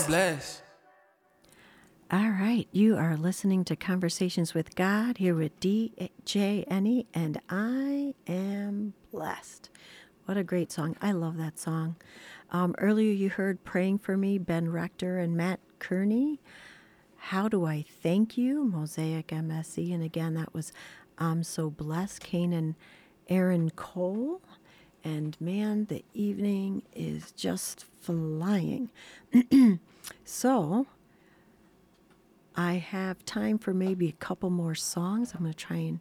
blessed. All right, you are listening to Conversations with God here with DJ Annie, and I am blessed. What a great song. I love that song. Earlier you heard Praying for Me, Ben Rector and Matt Kearney. How Do I Thank You, Mosaic MSC. And again, that was I'm So Blessed, Kane and Aaron Cole. And man, the evening is just flying. So I have time for maybe a couple more songs. I'm going to try and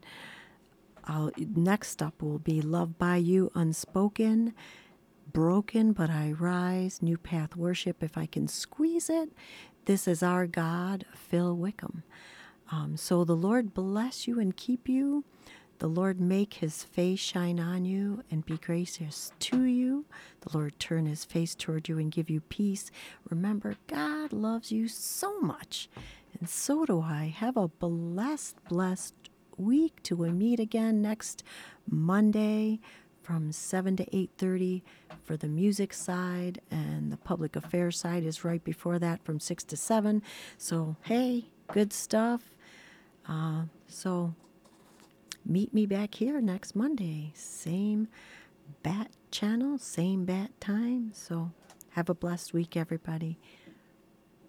next up will be Love by You, Unspoken, Broken But I Rise, New Path Worship, if I can squeeze it. This Is Our God, Phil Wickham. So the Lord bless you and keep you. The Lord make his face shine on you and be gracious to you. The Lord turn his face toward you and give you peace. Remember, God loves you so much, and so do I. Have a blessed week till we meet again next Monday from 7 to 8:30 for the music side, and the public affairs side is right before that from 6 to 7. So, hey, good stuff. So meet me back here next Monday. Same bat channel, same bat time. So have a blessed week, everybody.